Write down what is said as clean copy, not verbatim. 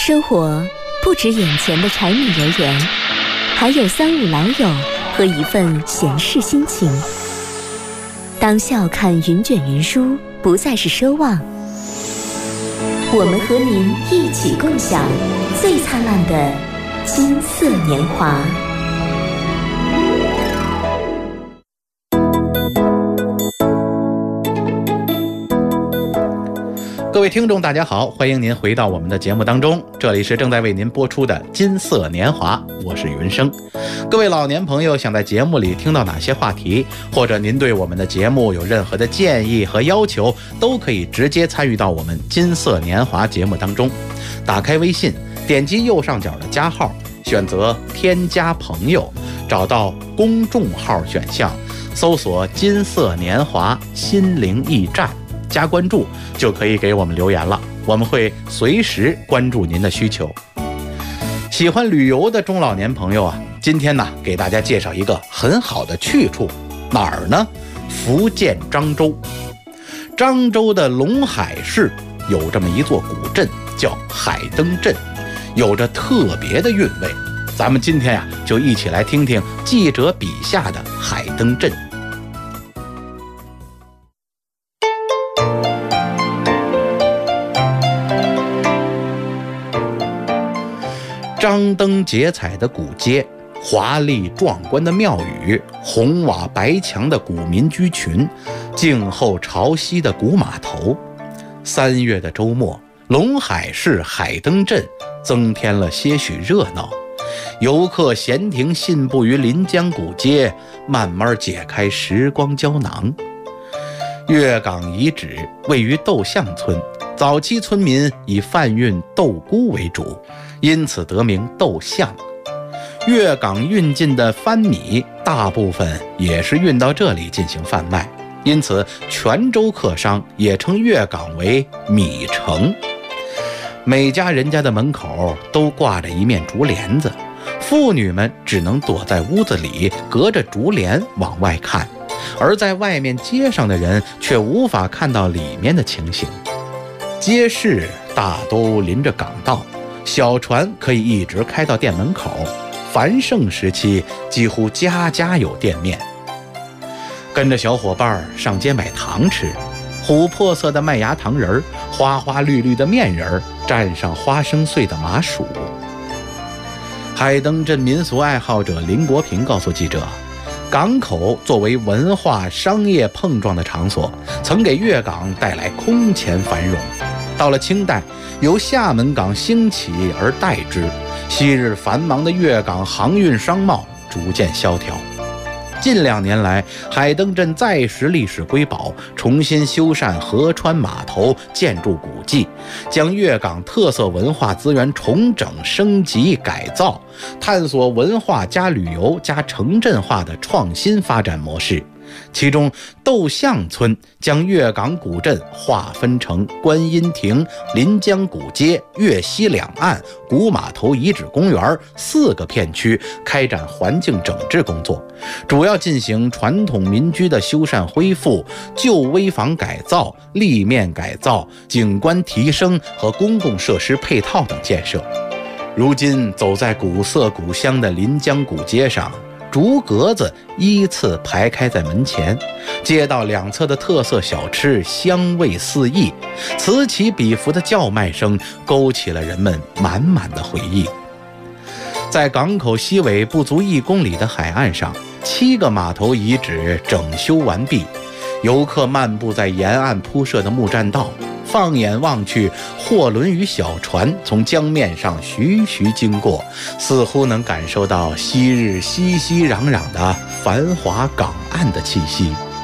生活不止眼前的柴米油盐，还有三五老友和一份闲适心情。当笑看云卷云舒不再是奢望，我们和您一起共享最灿烂的金色年华。 各位听众大家好，欢迎您回到我们的节目当中，这里是正在为您播出的金色年华，我是云生。各位老年朋友想在节目里听到哪些话题，或者您对我们的节目有任何的建议和要求，都可以直接参与到我们金色年华节目当中。打开微信，点击右上角的加号，选择添加朋友，找到公众号选项，搜索金色年华心灵驿站，加关注就可以给我们留言了，我们会随时关注您的需求。喜欢旅游的中老年朋友啊，今天呢给大家介绍一个很好的去处，哪儿呢？福建漳州。漳州的龙海市有这么一座古镇，叫海灯镇，有着特别的韵味。咱们今天呀，就一起来听听记者笔下的海灯镇。张灯结彩的古街，华丽壮观的庙宇，红瓦白墙的古民居群，静候潮汐的古码头。3月的周末，龙海市海灯镇增添了些许热闹，游客闲庭信步于临江古街，慢慢解开时光胶囊。粤港遗址位于斗巷村，早期村民以贩运豆菇为主，因此得名斗巷。粤港运进的番米大部分也是运到这里进行贩卖，因此泉州客商也称粤港为米城。每家人家的门口都挂着一面竹帘子，妇女们只能躲在屋子里，隔着竹帘往外看，而在外面街上的人却无法看到里面的情形。街市大都临着港道，小船可以一直开到店门口，繁盛时期几乎家家有店面。跟着小伙伴上街买糖吃，琥珀色的麦芽糖人儿，花花绿绿的面人儿，蘸上花生碎的麻薯。海灯镇民俗爱好者林国平告诉记者，港口作为文化商业碰撞的场所，曾给粤港带来空前繁荣。到了清代，由厦门港兴起而代之，昔日繁忙的粤港航运商贸逐渐萧条。近2年来，海灯镇再拾历史瑰宝，重新修缮河川码头、建筑古迹，将粤港特色文化资源重整、升级、改造，探索文化加旅游加城镇化的创新发展模式。其中斗巷村将粤港古镇划分成观音亭、临江古街、粤西两岸、古码头遗址公园4个片区，开展环境整治工作，主要进行传统民居的修缮恢复、旧危房改造、立面改造、景观提升和公共设施配套等建设。如今走在古色古香的临江古街上，竹格子依次排开在门前，街道两侧的特色小吃香味四溢，此起彼伏的叫卖声勾起了人们满满的回忆。在港口西尾不足1公里的海岸上，7个码头遗址整修完毕，游客漫步在沿岸铺设的木栈道，放眼望去，货轮与小船从江面上徐徐经过，似乎能感受到昔日熙熙攘攘的繁华港岸的气息。